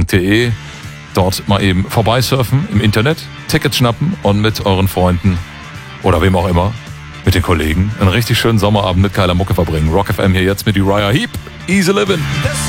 rockfm.de. Dort mal eben vorbeisurfen im Internet, Tickets schnappen und mit euren Freunden oder wem auch immer, mit den Kollegen, einen richtig schönen Sommerabend mit geiler Mucke verbringen. Rock FM hier jetzt mit Uriah Heep. Easy Livin'.